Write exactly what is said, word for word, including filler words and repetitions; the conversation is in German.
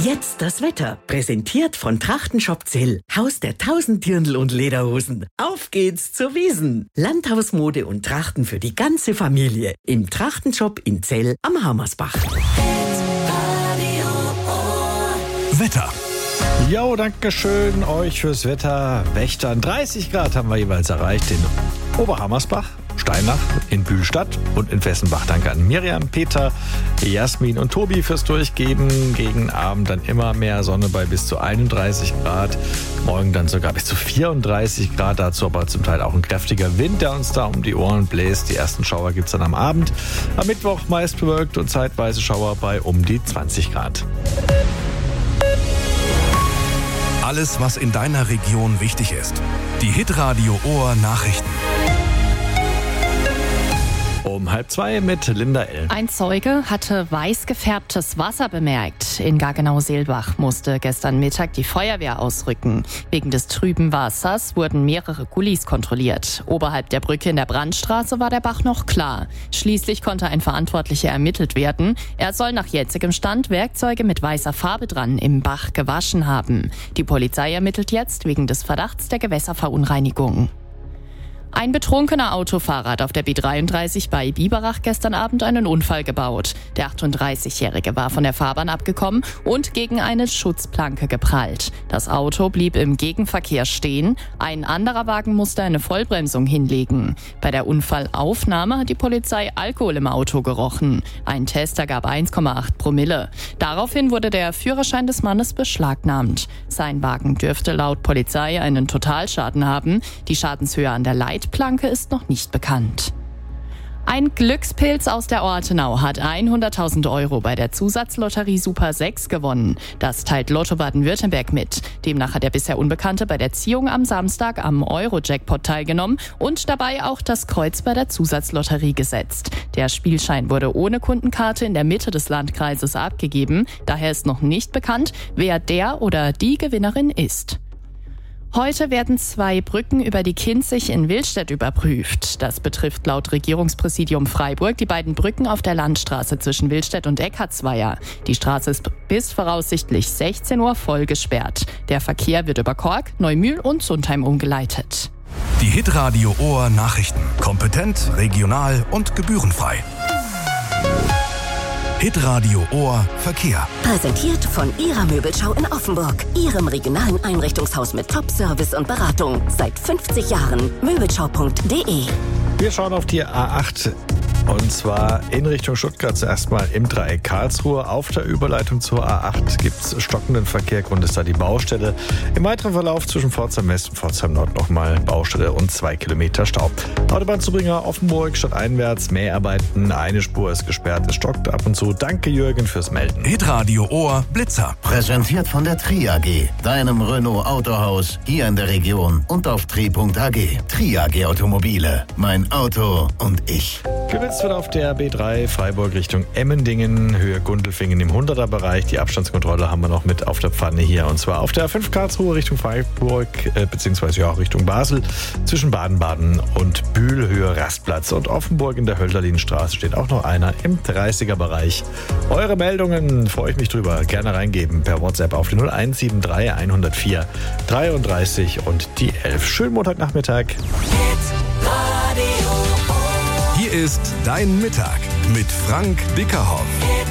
Jetzt das Wetter. Präsentiert von Trachtenshop Zell. Haus der tausend Dirndl und Lederhosen. Auf geht's zur Wiesn. Landhausmode und Trachten für die ganze Familie. Im Trachtenshop in Zell am Hammersbach. Wetter. Jo, danke schön euch fürs Wetter. Wächtern. dreißig Grad haben wir jeweils erreicht in Oberhammersbach, Steinach, in Bühlstadt und in Fessenbach. Danke an Miriam, Peter, Jasmin und Tobi fürs Durchgeben. Gegen Abend dann immer mehr Sonne bei bis zu einunddreißig Grad. Morgen dann sogar bis zu vierunddreißig Grad. Dazu aber zum Teil auch ein kräftiger Wind, der uns da um die Ohren bläst. Die ersten Schauer gibt es dann am Abend. Am Mittwoch meist bewölkt und zeitweise Schauer bei um die zwanzig Grad. Alles, was in deiner Region wichtig ist. Die Hitradio Ohr Nachrichten. Um halb zwei mit Linda L. Ein Zeuge hatte weiß gefärbtes Wasser bemerkt. In Gargenau-Seelbach musste gestern Mittag die Feuerwehr ausrücken. Wegen des trüben Wassers wurden mehrere Gullis kontrolliert. Oberhalb der Brücke in der Brandstraße war der Bach noch klar. Schließlich konnte ein Verantwortlicher ermittelt werden. Er soll nach jetzigem Stand Werkzeuge mit weißer Farbe dran im Bach gewaschen haben. Die Polizei ermittelt jetzt wegen des Verdachts der Gewässerverunreinigung. Ein betrunkener Autofahrer hat auf der B dreiunddreißig bei Biberach gestern Abend einen Unfall gebaut. Der achtunddreißigjährige war von der Fahrbahn abgekommen und gegen eine Schutzplanke geprallt. Das Auto blieb im Gegenverkehr stehen. Ein anderer Wagen musste eine Vollbremsung hinlegen. Bei der Unfallaufnahme hat die Polizei Alkohol im Auto gerochen. Ein Test ergab eins Komma acht Promille. Daraufhin wurde der Führerschein des Mannes beschlagnahmt. Sein Wagen dürfte laut Polizei einen Totalschaden haben. Die Schadenshöhe an der Leitplanke Planke ist noch nicht bekannt. Ein Glückspilz aus der Ortenau hat hunderttausend Euro bei der Zusatzlotterie Super sechs gewonnen. Das teilt Lotto Baden-Württemberg mit. Demnach hat der bisher Unbekannte bei der Ziehung am Samstag am Euro-Jackpot teilgenommen und dabei auch das Kreuz bei der Zusatzlotterie gesetzt. Der Spielschein wurde ohne Kundenkarte in der Mitte des Landkreises abgegeben. Daher ist noch nicht bekannt, wer der oder die Gewinnerin ist. Heute werden zwei Brücken über die Kinzig in Willstedt überprüft. Das betrifft laut Regierungspräsidium Freiburg die beiden Brücken auf der Landstraße zwischen Willstedt und Eckartsweier. Die Straße ist bis voraussichtlich sechzehn Uhr voll gesperrt. Der Verkehr wird über Kork, Neumühl und Sundheim umgeleitet. Die Hitradio Ohr Nachrichten. Kompetent, regional und gebührenfrei. Hitradio Ohr Verkehr. Präsentiert von Ihrer Möbelschau in Offenburg. Ihrem regionalen Einrichtungshaus mit Top-Service und Beratung. Seit fünfzig Jahren. Möbelschau punkt de. Wir schauen auf die A acht. Und zwar in Richtung Stuttgart zuerst mal im Dreieck Karlsruhe. Auf der Überleitung zur A acht gibt es stockenden Verkehr. Grund ist da die Baustelle. Im weiteren Verlauf zwischen Pforzheim West und Pforzheim Nord nochmal Baustelle und zwei Kilometer Stau. Autobahnzubringer Offenburg stadteinwärts. Mäharbeiten. Eine Spur ist gesperrt. Es stockt ab und zu. Danke Jürgen fürs Melden. Hitradio Ohr Blitzer. Präsentiert von der Tri A G. Deinem Renault Autohaus hier in der Region und auf tri punkt a g. Tri A G Automobile. Mein Auto und ich. Gewitzt wird auf der B drei Freiburg Richtung Emmendingen, Höhe Gundelfingen im hunderter-Bereich. Die Abstandskontrolle haben wir noch mit auf der Pfanne hier. Und zwar auf der A fünf Karlsruhe Richtung Freiburg, äh, beziehungsweise ja auch Richtung Basel. Zwischen Baden-Baden und Bühl, Höhe Rastplatz. Und Offenburg in der Hölderlinstraße steht auch noch einer im dreißiger-Bereich. Eure Meldungen, freue ich mich drüber, gerne reingeben per WhatsApp auf die null eins sieben drei hundertvier dreiunddreißig und die elf. Schönen Montagnachmittag. Hier ist Dein Mittag mit Frank Bickerhoff.